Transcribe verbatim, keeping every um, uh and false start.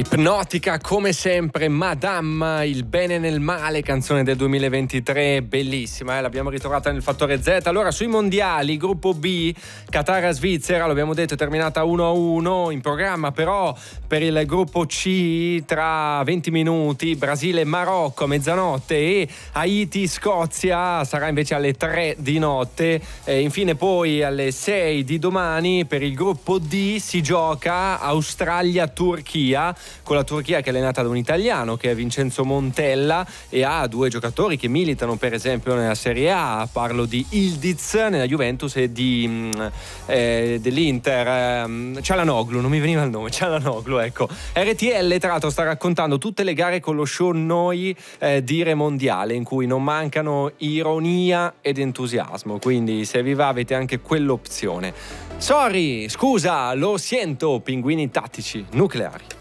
Ipnotica come sempre, Madame, il bene nel male, canzone del duemilaventitré, bellissima, eh? L'abbiamo ritrovata nel fattore Z. Allora, sui mondiali, gruppo B, Qatar-Svizzera, l'abbiamo detto, è terminata uno a uno, in programma però per il gruppo C tra venti minuti, Brasile-Marocco a mezzanotte e Haiti-Scozia sarà invece alle tre di notte, e infine poi alle sei di domani per il gruppo D si gioca Australia-Turchia, con la Turchia che è allenata da un italiano che è Vincenzo Montella e ha due giocatori che militano per esempio nella Serie A, parlo di Ildiz nella Juventus e di eh, dell'Inter, eh, Çalhanoğlu, non mi veniva il nome, Çalhanoğlu, ecco. R T L tra l'altro sta raccontando tutte le gare con lo show Noi eh, dire mondiale, in cui non mancano ironia ed entusiasmo, quindi se vi va avete anche quell'opzione. Sorry, scusa, lo siento, pinguini tattici nucleari.